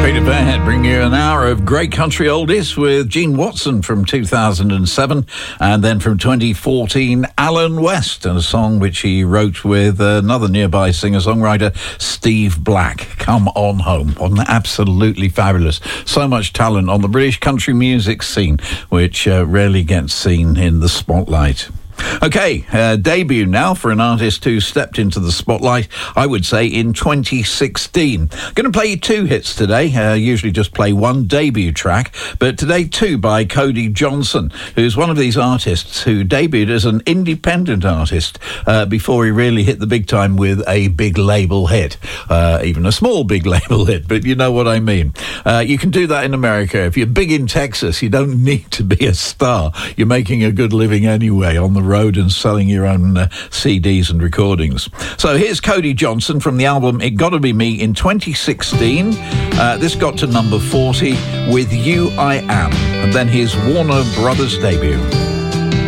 Straight ahead, bring you an hour of great country oldies with Gene Watson from 2007, and then from 2014, Alan West, and a song which he wrote with another nearby singer-songwriter, Steve Black. Come On Home. Wasn't absolutely fabulous? So much talent on the British country music scene, which rarely gets seen in the spotlight. Okay, debut now for an artist who stepped into the spotlight, I would say, in 2016. Going to play you two hits today. Usually just play one debut track, but today two by Cody Johnson, who's one of these artists who debuted as an independent artist before he really hit the big time with a big label hit, even a small big label hit, but you know what I mean. You can do that in America. If you're big in Texas, you don't need to be a star. You're making a good living anyway on the road and selling your own CDs and recordings. So here's Cody Johnson from the album It Gotta Be Me in 2016. This got to number 40 with You I Am, and then his Warner Brothers debut.